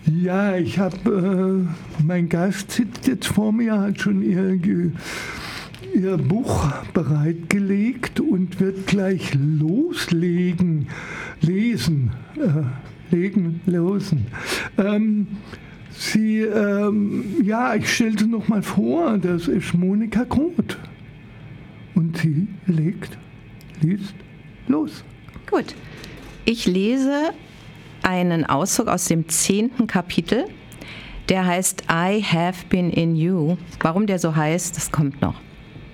Ja, ich habe, mein Gast sitzt jetzt vor mir, hat schon ihr Buch bereitgelegt und wird gleich loslesen. Ich stelle sie noch mal vor, das ist Monika Groth. Und sie liest los. Gut, ich lese einen Auszug aus dem 10. Kapitel, der heißt I Have Been in You. Warum der so heißt, das kommt noch.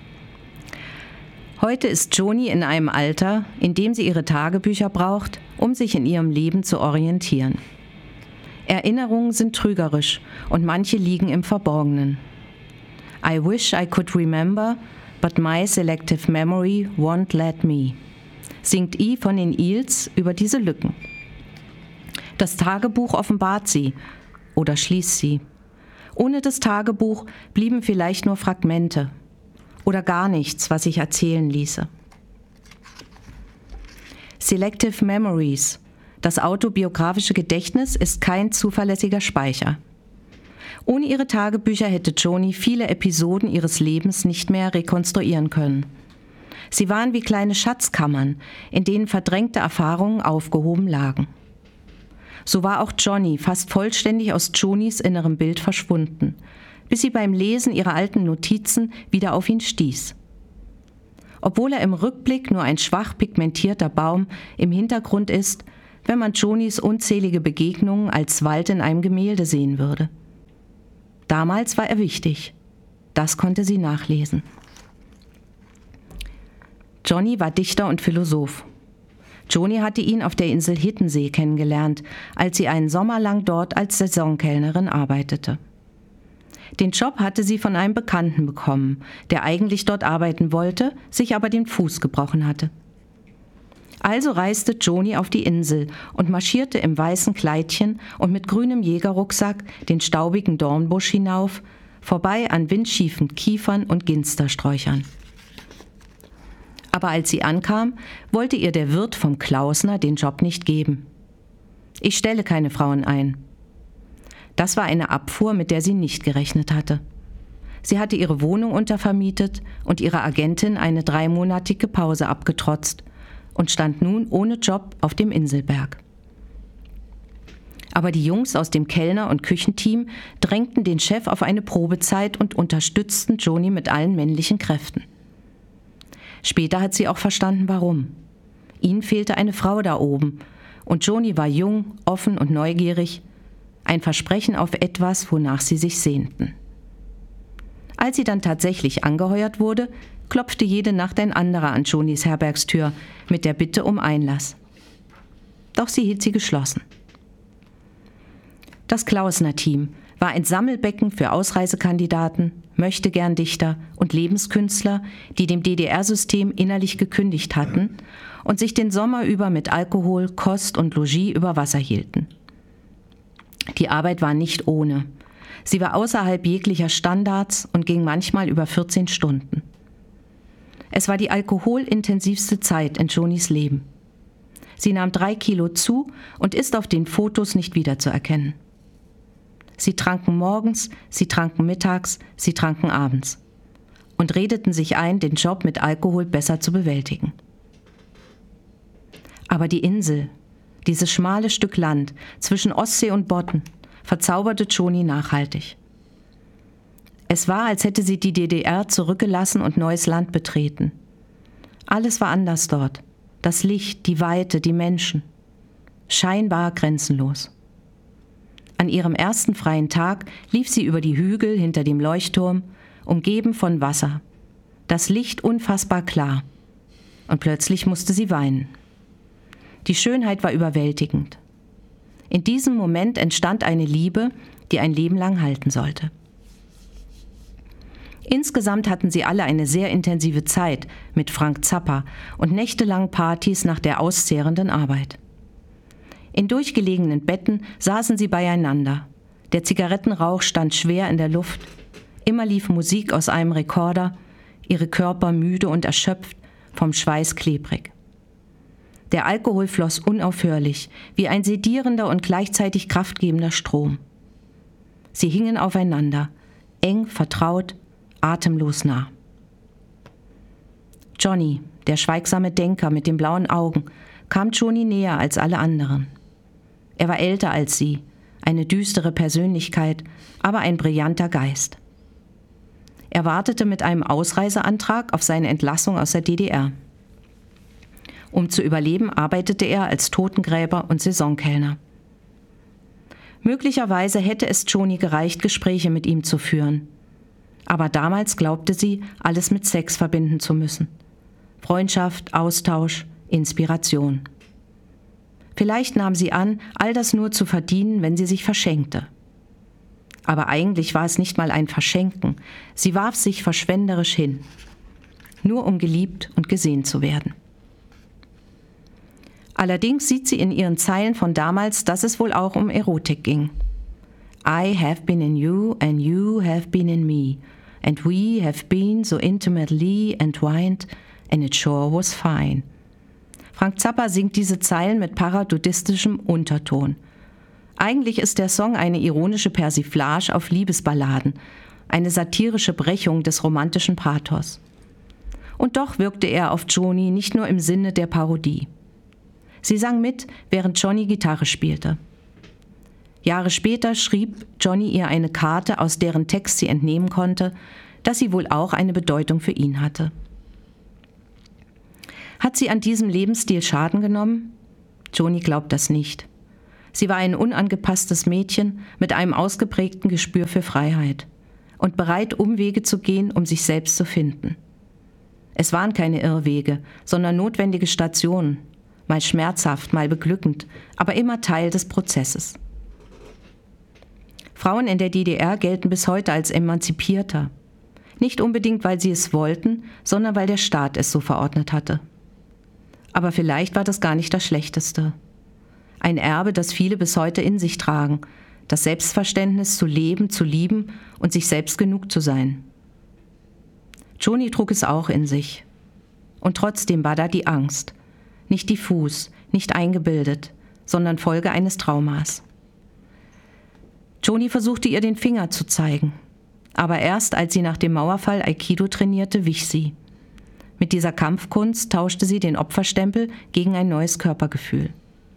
Heute ist Joni in einem Alter, in dem sie ihre Tagebücher braucht, um sich in ihrem Leben zu orientieren. Erinnerungen sind trügerisch und manche liegen im Verborgenen. I wish I could remember, but my selective memory won't let me, singt I von den Eels über diese Lücken. Das Tagebuch offenbart sie oder schließt sie. Ohne das Tagebuch blieben vielleicht nur Fragmente oder gar nichts, was sich erzählen ließe. Selective Memories, das autobiografische Gedächtnis, ist kein zuverlässiger Speicher. Ohne ihre Tagebücher hätte Joni viele Episoden ihres Lebens nicht mehr rekonstruieren können. Sie waren wie kleine Schatzkammern, in denen verdrängte Erfahrungen aufgehoben lagen. So war auch Johnny fast vollständig aus Jonis innerem Bild verschwunden, bis sie beim Lesen ihrer alten Notizen wieder auf ihn stieß. Obwohl er im Rückblick nur ein schwach pigmentierter Baum im Hintergrund ist, wenn man Jonis unzählige Begegnungen als Wald in einem Gemälde sehen würde. Damals war er wichtig. Das konnte sie nachlesen. Johnny war Dichter und Philosoph. Joni hatte ihn auf der Insel Hiddensee kennengelernt, als sie einen Sommer lang dort als Saisonkellnerin arbeitete. Den Job hatte sie von einem Bekannten bekommen, der eigentlich dort arbeiten wollte, sich aber den Fuß gebrochen hatte. Also reiste Joni auf die Insel und marschierte im weißen Kleidchen und mit grünem Jägerrucksack den staubigen Dornbusch hinauf, vorbei an windschiefen Kiefern und Ginstersträuchern. Aber als sie ankam, wollte ihr der Wirt vom Klausner den Job nicht geben. Ich stelle keine Frauen ein. Das war eine Abfuhr, mit der sie nicht gerechnet hatte. Sie hatte ihre Wohnung untervermietet und ihrer Agentin eine 3-monatige Pause abgetrotzt und stand nun ohne Job auf dem Inselberg. Aber die Jungs aus dem Kellner- und Küchenteam drängten den Chef auf eine Probezeit und unterstützten Joni mit allen männlichen Kräften. Später hat sie auch verstanden, warum. Ihnen fehlte eine Frau da oben und Joni war jung, offen und neugierig, ein Versprechen auf etwas, wonach sie sich sehnten. Als sie dann tatsächlich angeheuert wurde, klopfte jede Nacht ein anderer an Jonis Herbergstür mit der Bitte um Einlass. Doch sie hielt sie geschlossen. Das Klausner-Team war ein Sammelbecken für Ausreisekandidaten, Möchtegern-Dichter und Lebenskünstler, die dem DDR-System innerlich gekündigt hatten und sich den Sommer über mit Alkohol, Kost und Logis über Wasser hielten. Die Arbeit war nicht ohne. Sie war außerhalb jeglicher Standards und ging manchmal über 14 Stunden. Es war die alkoholintensivste Zeit in Jonis Leben. Sie nahm 3 Kilo zu und ist auf den Fotos nicht wiederzuerkennen. Sie tranken morgens, sie tranken mittags, sie tranken abends und redeten sich ein, den Job mit Alkohol besser zu bewältigen. Aber die Insel, dieses schmale Stück Land zwischen Ostsee und Bodden, verzauberte Joni nachhaltig. Es war, als hätte sie die DDR zurückgelassen und neues Land betreten. Alles war anders dort. Das Licht, die Weite, die Menschen. Scheinbar grenzenlos. An ihrem ersten freien Tag lief sie über die Hügel hinter dem Leuchtturm, umgeben von Wasser. Das Licht unfassbar klar. Und plötzlich musste sie weinen. Die Schönheit war überwältigend. In diesem Moment entstand eine Liebe, die ein Leben lang halten sollte. Insgesamt hatten sie alle eine sehr intensive Zeit mit Frank Zappa und nächtelangen Partys nach der auszehrenden Arbeit. In durchgelegenen Betten saßen sie beieinander. Der Zigarettenrauch stand schwer in der Luft. Immer lief Musik aus einem Rekorder, ihre Körper müde und erschöpft, vom Schweiß klebrig. Der Alkohol floss unaufhörlich, wie ein sedierender und gleichzeitig kraftgebender Strom. Sie hingen aufeinander, eng, vertraut, atemlos nah. Johnny, der schweigsame Denker mit den blauen Augen, kam Joni näher als alle anderen. Er war älter als sie, eine düstere Persönlichkeit, aber ein brillanter Geist. Er wartete mit einem Ausreiseantrag auf seine Entlassung aus der DDR. Um zu überleben, arbeitete er als Totengräber und Saisonkellner. Möglicherweise hätte es Joni gereicht, Gespräche mit ihm zu führen. Aber damals glaubte sie, alles mit Sex verbinden zu müssen. Freundschaft, Austausch, Inspiration. Vielleicht nahm sie an, all das nur zu verdienen, wenn sie sich verschenkte. Aber eigentlich war es nicht mal ein Verschenken. Sie warf sich verschwenderisch hin, nur um geliebt und gesehen zu werden. Allerdings sieht sie in ihren Zeilen von damals, dass es wohl auch um Erotik ging. I have been in you and you have been in me and we have been so intimately entwined and it sure was fine. Frank Zappa singt diese Zeilen mit paradiesischem Unterton. Eigentlich ist der Song eine ironische Persiflage auf Liebesballaden, eine satirische Brechung des romantischen Pathos. Und doch wirkte er auf Joni nicht nur im Sinne der Parodie. Sie sang mit, während Johnny Gitarre spielte. Jahre später schrieb Johnny ihr eine Karte, aus deren Text sie entnehmen konnte, dass sie wohl auch eine Bedeutung für ihn hatte. Hat sie an diesem Lebensstil Schaden genommen? Joni glaubt das nicht. Sie war ein unangepasstes Mädchen mit einem ausgeprägten Gespür für Freiheit und bereit, Umwege zu gehen, um sich selbst zu finden. Es waren keine Irrwege, sondern notwendige Stationen, mal schmerzhaft, mal beglückend, aber immer Teil des Prozesses. Frauen in der DDR gelten bis heute als emanzipierter. Nicht unbedingt, weil sie es wollten, sondern weil der Staat es so verordnet hatte. Aber vielleicht war das gar nicht das Schlechteste. Ein Erbe, das viele bis heute in sich tragen, das Selbstverständnis zu leben, zu lieben und sich selbst genug zu sein. Joni trug es auch in sich. Und trotzdem war da die Angst. Nicht diffus, nicht eingebildet, sondern Folge eines Traumas. Joni versuchte ihr den Finger zu zeigen. Aber erst als sie nach dem Mauerfall Aikido trainierte, wich sie. Mit dieser Kampfkunst tauschte sie den Opferstempel gegen ein neues Körpergefühl.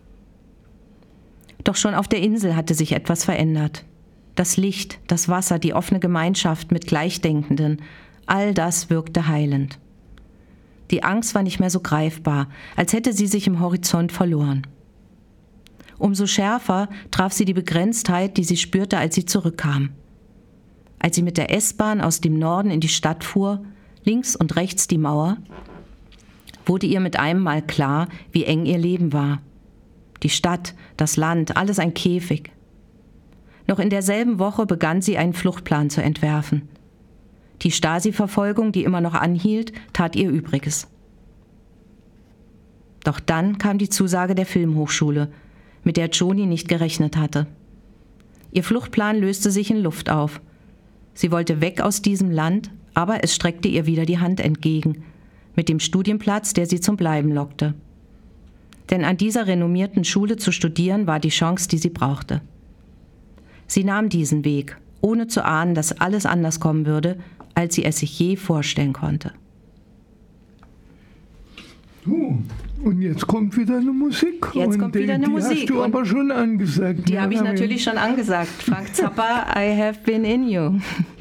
Doch schon auf der Insel hatte sich etwas verändert. Das Licht, das Wasser, die offene Gemeinschaft mit Gleichdenkenden, all das wirkte heilend. Die Angst war nicht mehr so greifbar, als hätte sie sich im Horizont verloren. Umso schärfer traf sie die Begrenztheit, die sie spürte, als sie zurückkam. Als sie mit der S-Bahn aus dem Norden in die Stadt fuhr, links und rechts die Mauer, wurde ihr mit einem Mal klar, wie eng ihr Leben war. Die Stadt, das Land, alles ein Käfig. Noch in derselben Woche begann sie, einen Fluchtplan zu entwerfen. Die Stasi-Verfolgung, die immer noch anhielt, tat ihr Übriges. Doch dann kam die Zusage der Filmhochschule, mit der Joni nicht gerechnet hatte. Ihr Fluchtplan löste sich in Luft auf. Sie wollte weg aus diesem Land, aber es streckte ihr wieder die Hand entgegen, mit dem Studienplatz, der sie zum Bleiben lockte. Denn an dieser renommierten Schule zu studieren, war die Chance, die sie brauchte. Sie nahm diesen Weg, ohne zu ahnen, dass alles anders kommen würde, als sie es sich je vorstellen konnte. Und jetzt kommt wieder eine Musik. Jetzt kommt wieder eine Musik. Die hast du aber schon angesagt. Die habe ich natürlich schon angesagt. Frank Zappa, I have been in you.